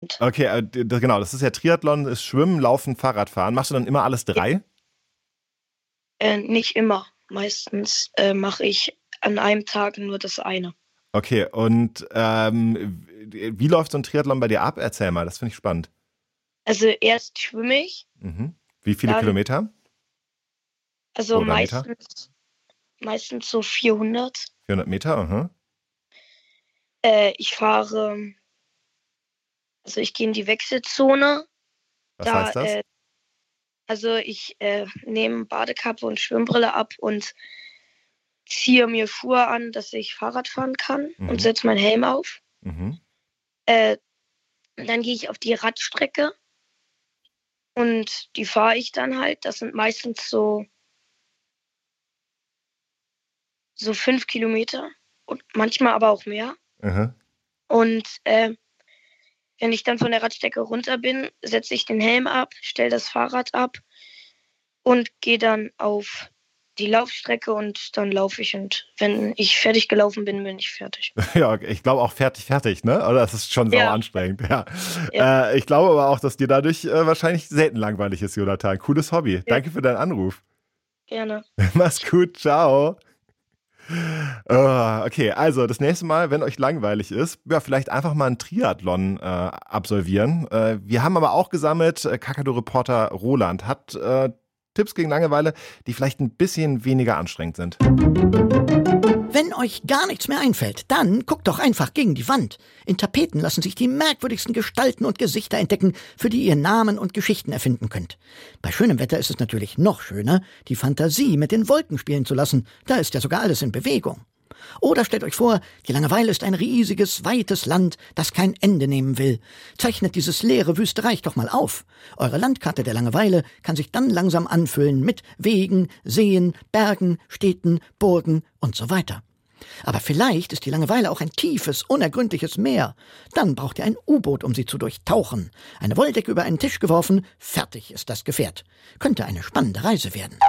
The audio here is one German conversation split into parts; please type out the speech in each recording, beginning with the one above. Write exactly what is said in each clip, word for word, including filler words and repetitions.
Okay, äh, d- genau, das ist ja Triathlon, ist Schwimmen, Laufen, Fahrradfahren. Machst du dann immer alles drei? Äh, nicht immer. Meistens äh, mache ich an einem Tag nur das eine. Okay, und ähm, wie wie läuft so ein Triathlon bei dir ab? Erzähl mal, das finde ich spannend. Also erst schwimme ich, Mhm. Wie viele dann, Kilometer also oder Meter? meistens, meistens so vierhundert. vierhundert Meter, aha. Äh, ich fahre, also ich gehe in die Wechselzone. Was Da, heißt das? äh, also ich äh, nehme Badekappe und Schwimmbrille ab und ziehe mir Schuhe an, dass ich Fahrrad fahren kann und Mhm. setze meinen Helm auf. Mhm. Äh, Dann gehe ich auf die Radstrecke und die fahre ich dann halt. Das sind meistens so, so fünf Kilometer und manchmal aber auch mehr. Aha. Und äh, wenn ich dann von der Radstrecke runter bin, setze ich den Helm ab, stelle das Fahrrad ab und gehe dann auf die Laufstrecke und dann laufe ich. Und wenn ich fertig gelaufen bin, bin ich fertig. Ja, ich glaube auch fertig, fertig, ne? Oder das ist schon sau Ja, anstrengend, ja. ja, Äh, ich glaube aber auch, dass dir dadurch äh, wahrscheinlich selten langweilig ist, Jonathan. Cooles Hobby. ja, Danke für deinen Anruf. gerne. Mach's gut, ciao. Ah, okay, also das nächste Mal, wenn euch langweilig ist, ja, vielleicht einfach mal einen Triathlon äh, absolvieren. Äh, wir haben aber auch gesammelt, äh, Kakadu-Reporter Roland hat äh, Tipps gegen Langeweile, die vielleicht ein bisschen weniger anstrengend sind. Wenn euch gar nichts mehr einfällt, dann guckt doch einfach gegen die Wand. In Tapeten lassen sich die merkwürdigsten Gestalten und Gesichter entdecken, für die ihr Namen und Geschichten erfinden könnt. Bei schönem Wetter ist es natürlich noch schöner, die Fantasie mit den Wolken spielen zu lassen. Da ist ja sogar alles in Bewegung. Oder stellt euch vor, die Langeweile ist ein riesiges, weites Land, das kein Ende nehmen will. Zeichnet dieses leere Wüstereich doch mal auf. Eure Landkarte der Langeweile kann sich dann langsam anfüllen mit Wegen, Seen, Bergen, Städten, Burgen und so weiter. Aber vielleicht ist die Langeweile auch ein tiefes, unergründliches Meer. Dann braucht ihr ein U-Boot, um sie zu durchtauchen. Eine Wolldecke über einen Tisch geworfen, fertig ist das Gefährt. Könnte eine spannende Reise werden.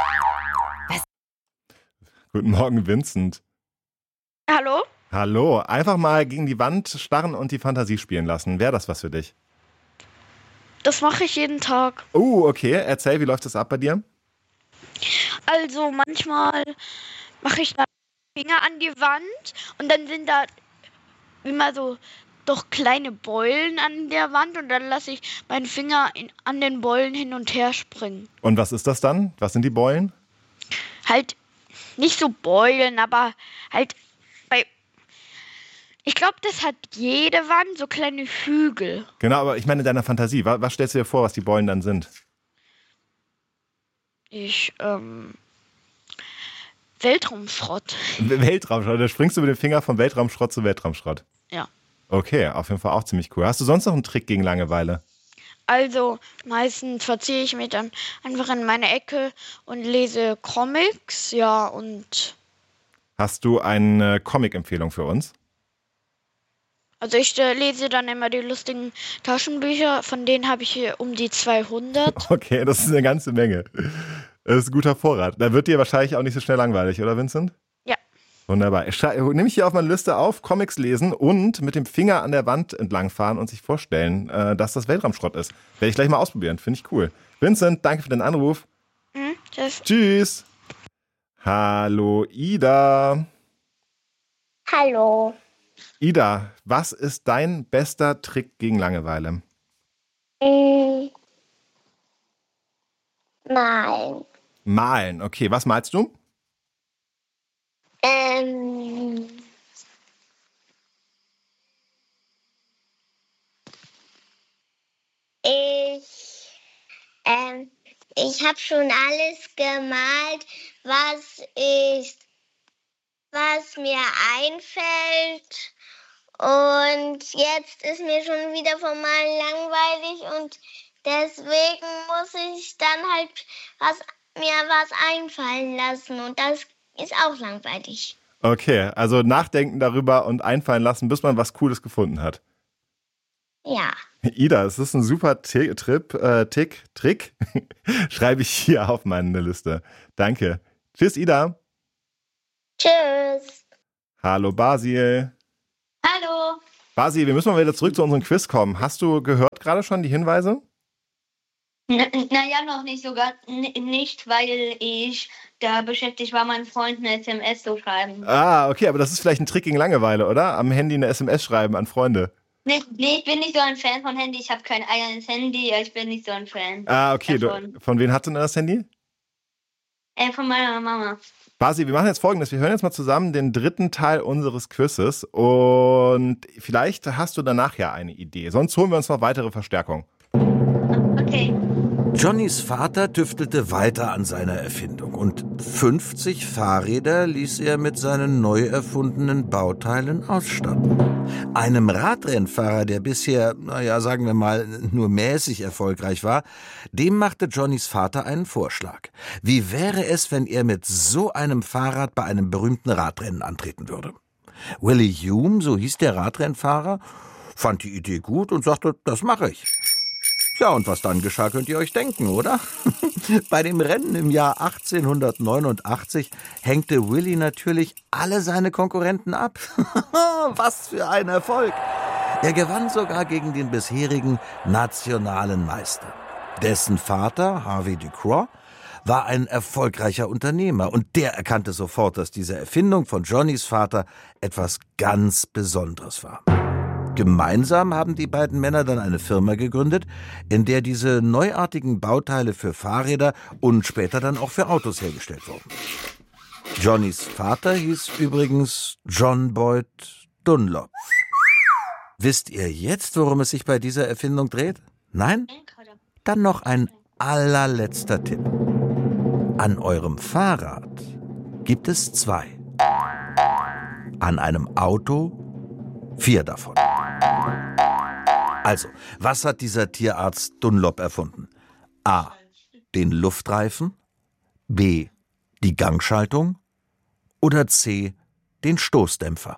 Guten Morgen, Vincent. Hallo? Hallo, einfach mal gegen die Wand starren und die Fantasie spielen lassen. Wäre das was für dich? Das mache ich jeden Tag. Oh, okay. Erzähl, wie läuft das ab bei dir? Also manchmal mache ich dann Finger an die Wand und dann sind da immer so doch kleine Beulen an der Wand und dann lasse ich meinen Finger in, an den Beulen hin und her springen. Und was ist das dann? Was sind die Beulen? Halt nicht so Beulen, aber halt bei... Ich glaube, das hat jede Wand so kleine Hügel. Genau, aber ich meine in deiner Fantasie. Was, was stellst du dir vor, was die Beulen dann sind? Ich, ähm... Weltraumschrott. Weltraumschrott. Da springst du mit dem Finger vom Weltraumschrott zu Weltraumschrott. Ja. Okay, auf jeden Fall auch ziemlich cool. Hast du sonst noch einen Trick gegen Langeweile? Also meistens verziehe ich mich dann einfach in meine Ecke und lese Comics, ja, und Hast du eine Comic-Empfehlung für uns? also ich äh, lese dann immer die lustigen Taschenbücher, von denen habe ich hier um die zweihundert. Okay, das ist eine ganze Menge. Das ist ein guter Vorrat. Da wird dir wahrscheinlich auch nicht so schnell langweilig, oder Vincent? Ja, Wunderbar. Ich schrei- nehme ich hier auf meine Liste auf, Comics lesen und mit dem Finger an der Wand entlangfahren und sich vorstellen, äh, dass das Weltraumschrott ist. Werde ich gleich mal ausprobieren. Finde ich cool. Vincent, danke für den Anruf. hm, das Tschüss. Hallo, Ida. Hallo. Ida, was ist dein bester Trick gegen Langeweile? Mm, malen. Malen. Okay, was malst du? Ähm, ich ähm, ich habe schon alles gemalt, was ich, was mir einfällt. Und jetzt ist mir schon wieder vom Malen langweilig und deswegen muss ich dann halt was, mir was einfallen lassen und das ist auch langweilig. Okay, also nachdenken darüber und einfallen lassen, bis man was Cooles gefunden hat. Ja. Ida, es ist ein super Ti- Trip, äh, Tick, Trick. Schreibe ich hier auf meine Liste. Danke. Tschüss, Ida. Tschüss. Hallo, Basil. Hallo. Basil, wir müssen mal wieder zurück zu unserem Quiz kommen. Hast du gehört gehört gerade schon, die Hinweise? Naja, noch nicht sogar nicht, weil ich da beschäftigt war, meinem Freund eine S M S zu schreiben. Ah, okay, aber das ist vielleicht ein Trick gegen Langeweile, oder? Am Handy eine S M S schreiben an Freunde. Nee, nee, ich bin nicht so ein Fan von Handy. Ich habe kein eigenes Handy. Ich bin nicht so ein Fan. Ah, okay. Du, von wem hast du denn das Handy? Äh, von meiner Mama. Basi, wir machen jetzt Folgendes. Wir hören jetzt mal zusammen den dritten Teil unseres Quizzes und vielleicht hast du danach ja eine Idee. Sonst holen wir uns noch weitere Verstärkung. Okay. Johnnys Vater tüftelte weiter an seiner Erfindung und fünfzig Fahrräder ließ er mit seinen neu erfundenen Bauteilen ausstatten. Einem Radrennfahrer, der bisher, naja, sagen wir mal, nur mäßig erfolgreich war, dem machte Johnnys Vater einen Vorschlag. Wie wäre es, wenn er mit so einem Fahrrad bei einem berühmten Radrennen antreten würde? Willie Hume, so hieß der Radrennfahrer, fand die Idee gut und sagte, das mache ich. Ja, und was dann geschah, könnt ihr euch denken, oder? Bei dem Rennen im Jahr achtzehnhundertneunundachtzig hängte Willie natürlich alle seine Konkurrenten ab. Was für ein Erfolg! Er gewann sogar gegen den bisherigen nationalen Meister. Dessen Vater, Harvey Ducroix, war ein erfolgreicher Unternehmer und der erkannte sofort, dass diese Erfindung von Johnnys Vater etwas ganz Besonderes war. Gemeinsam haben die beiden Männer dann eine Firma gegründet, in der diese neuartigen Bauteile für Fahrräder und später dann auch für Autos hergestellt wurden. Johnnys Vater hieß übrigens John Boyd Dunlop. Wisst ihr jetzt, worum es sich bei dieser Erfindung dreht? Nein? Dann noch ein allerletzter Tipp. An eurem Fahrrad gibt es zwei. An einem Auto vier davon. Also, was hat dieser Tierarzt Dunlop erfunden? A. Den Luftreifen, B. die Gangschaltung oder C. den Stoßdämpfer?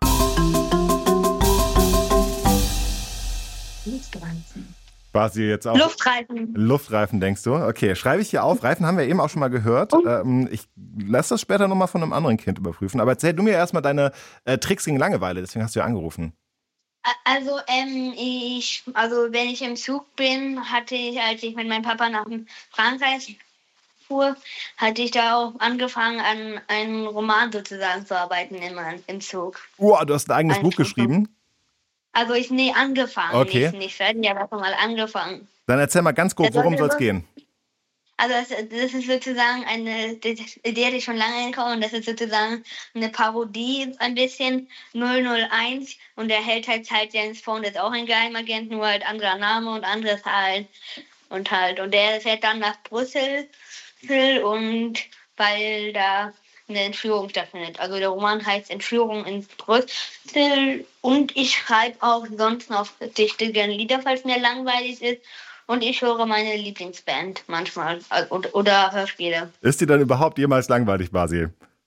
Basi, jetzt auch. Luftreifen. Luftreifen, denkst du? Okay, schreibe ich hier auf. Reifen haben wir eben auch schon mal gehört. Oh. Ähm, ich lasse das später nochmal von einem anderen Kind überprüfen. Aber erzähl du mir erstmal deine äh, Tricks gegen Langeweile. Deswegen hast du ja angerufen. Also, ähm, ich, also wenn ich im Zug bin, hatte ich, als ich mit meinem Papa nach Frankreich fuhr, hatte ich da auch angefangen, an einem Roman sozusagen zu arbeiten im, im Zug. Oh, du hast ein eigenes Ein Buch Foto. geschrieben? Also ich, nee, angefangen, Okay. nicht, nicht fertig, aber schon mal angefangen. Dann erzähl mal ganz grob, Das worum sollte soll es so- gehen? Also das, das ist sozusagen eine Idee, die schon lange gekommen und das ist sozusagen eine Parodie ein bisschen, null null eins und der hält halt halt James Bond ist auch ein Geheimagent, nur halt anderer Name und andere Zahlen und halt und der fährt dann nach Brüssel und weil da eine Entführung stattfindet. Also der Roman heißt Entführung in Brüssel und ich schreibe auch sonst noch dichte gerne Lieder, falls mir langweilig ist. Und ich höre meine Lieblingsband manchmal also, oder, oder Hörspiele. Ist dir dann überhaupt jemals langweilig, Basi?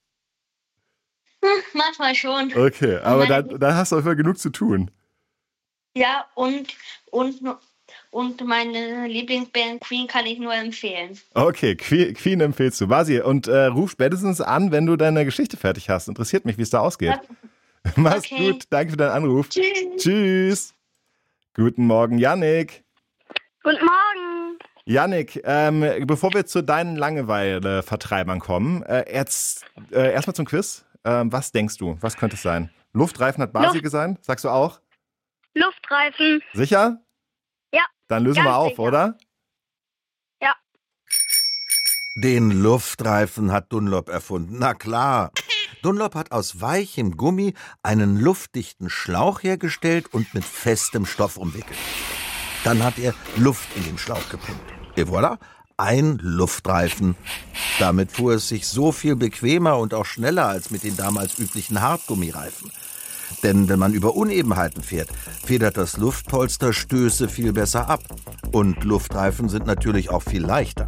Hm, manchmal schon. Okay, aber Meine- dann, dann hast du auf jeden Fall genug zu tun. Ja, und, und, und meine Lieblingsband Queen kann ich nur empfehlen. Okay, Que- Queen empfehlst du. Basi, und äh, ruf spätestens an, wenn du deine Geschichte fertig hast. Interessiert mich, wie es da ausgeht. Mach's Okay. gut, danke für deinen Anruf. Tschüss. Tschüss. Guten Morgen, Yannick. Guten Morgen. Yannick, ähm, bevor wir zu deinen Langeweile-Vertreibern kommen, äh, jetzt äh, erstmal zum Quiz. Ähm, was denkst du? Was könnte es sein? Luftreifen hat Basi Luft- gesagt. Sagst du auch? Luftreifen. Sicher? Ja. Dann lösen ganz wir auf, sicher. oder? Ja. Den Luftreifen hat Dunlop erfunden. Na klar. Dunlop hat aus weichem Gummi einen luftdichten Schlauch hergestellt und mit festem Stoff umwickelt. Dann hat er Luft in den Schlauch gepumpt. Et voilà, ein Luftreifen. Damit fuhr es sich so viel bequemer und auch schneller als mit den damals üblichen Hartgummireifen. Denn wenn man über Unebenheiten fährt, federt das Luftpolster Stöße viel besser ab. Und Luftreifen sind natürlich auch viel leichter.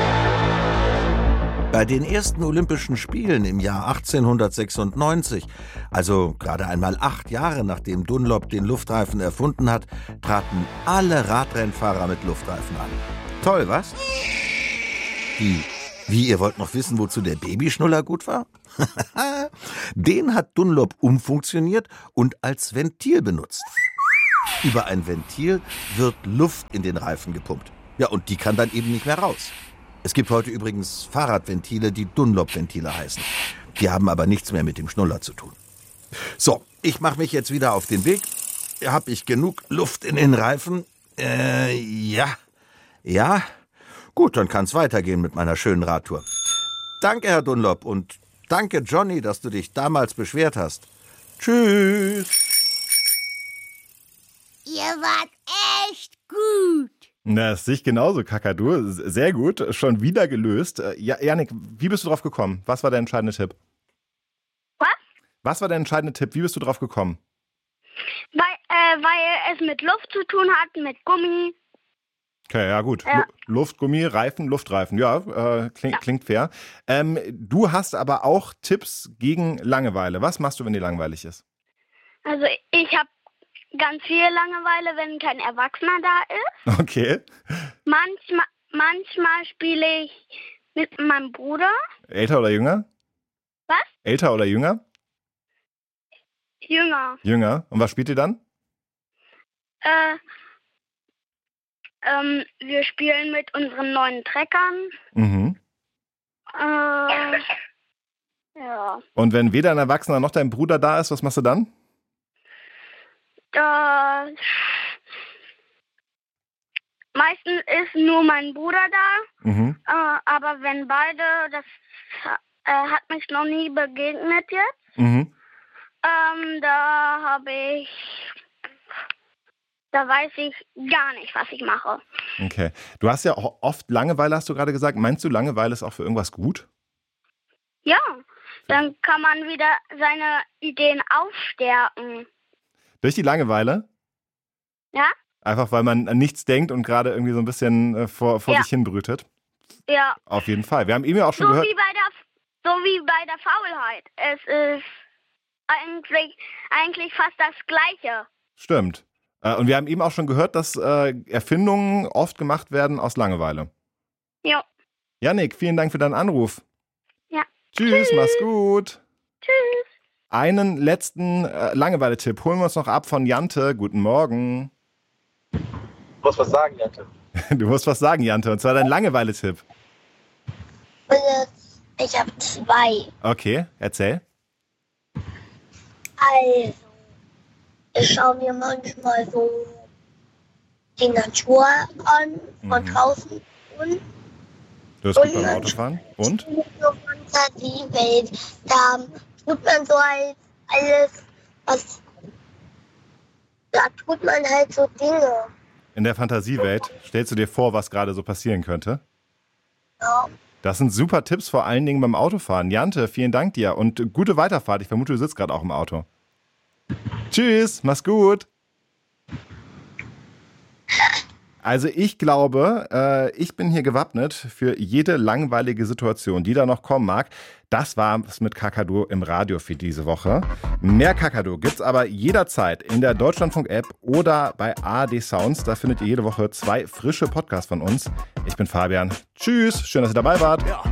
Bei den ersten Olympischen Spielen im Jahr achtzehnhundertsechsundneunzig, also gerade einmal acht Jahre nachdem Dunlop den Luftreifen erfunden hat, traten alle Radrennfahrer mit Luftreifen an. Toll, was? Wie, wie, ihr wollt noch wissen, wozu der Babyschnuller gut war? Den hat Dunlop umfunktioniert und als Ventil benutzt. Über ein Ventil wird Luft in den Reifen gepumpt. Ja, und die kann dann eben nicht mehr raus. Es gibt heute übrigens Fahrradventile, die Dunlop-Ventile heißen. Die haben aber nichts mehr mit dem Schnuller zu tun. So, ich mache mich jetzt wieder auf den Weg. Hab ich genug Luft in den Reifen? Äh, ja. Ja? Gut, dann kann's weitergehen mit meiner schönen Radtour. Danke, Herr Dunlop, und danke, Johnny, dass du dich damals beschwert hast. Tschüss. Ihr wart echt gut. Das sehe ich genauso, Kakadu. Sehr gut, schon wieder gelöst. Ja, Jannik, wie bist du drauf gekommen? Was war der entscheidende Tipp? Was? Was war der entscheidende Tipp? Wie bist du drauf gekommen? Weil, äh, weil es mit Luft zu tun hat, mit Gummi. Okay, ja gut. Ja. Lu- Luftgummi, Reifen, Luftreifen. Ja, äh, kling, Ja. klingt fair. Ähm, du hast aber auch Tipps gegen Langeweile. Was machst du, wenn dir langweilig ist? Also ich habe ganz viel Langeweile, wenn kein Erwachsener da ist. Okay. Manchmal, manchmal spiele ich mit meinem Bruder. Älter oder jünger? Was? Älter oder jünger? Jünger. Jünger. Und was spielt ihr dann? Äh, ähm, wir spielen mit unseren neuen Treckern. Mhm. Äh, ja. Und wenn weder ein Erwachsener noch dein Bruder da ist, was machst du dann? Da, meistens ist nur mein Bruder da. Mhm. Äh, aber wenn beide, das äh, hat mich noch nie begegnet jetzt. Mhm. Ähm, da habe ich, da weiß ich gar nicht, was ich mache. Okay. Du hast ja auch oft Langeweile, hast du gerade gesagt. Meinst du, Langeweile ist auch für irgendwas gut? Ja, dann kann man wieder seine Ideen aufstärken. Durch die Langeweile? Ja? Einfach, weil man an nichts denkt und gerade irgendwie so ein bisschen äh, vor, vor Ja. sich hin brütet? Ja. Auf jeden Fall. Wir haben eben ja auch schon So gehört. wie bei der, so wie bei der Faulheit. Es ist eigentlich, eigentlich fast das Gleiche. Stimmt. Äh, und wir haben eben auch schon gehört, dass äh, Erfindungen oft gemacht werden aus Langeweile. Ja. Jannik, vielen Dank für deinen Anruf. Ja. Tschüss, mach's gut. Tschüss. Einen letzten äh, Langeweile-Tipp holen wir uns noch ab von Jante. Guten Morgen. Ich muss was sagen, Jante. Du musst was sagen, Jante, und zwar dein Langeweile-Tipp. Ich habe zwei. Okay, erzähl. Also, ich schaue mir manchmal so die Natur an von Mhm. draußen und Du hast gut beim Autofahren. Und? so Fantasiewelt. Da tut man so halt alles, was. Da tut man halt so Dinge. In der Fantasiewelt stellst du dir vor, was gerade so passieren könnte? Ja. Das sind super Tipps, vor allen Dingen beim Autofahren. Jante, vielen Dank dir und gute Weiterfahrt. Ich vermute, du sitzt gerade auch im Auto. Tschüss, mach's gut. Also ich glaube, äh, ich bin hier gewappnet für jede langweilige Situation, die da noch kommen mag. Das war es mit Kakadu im Radio für diese Woche. Mehr Kakadu gibt's aber jederzeit in der Deutschlandfunk-App oder bei A R D Sounds. Da findet ihr jede Woche zwei frische Podcasts von uns. Ich bin Fabian. Tschüss, schön, dass ihr dabei wart.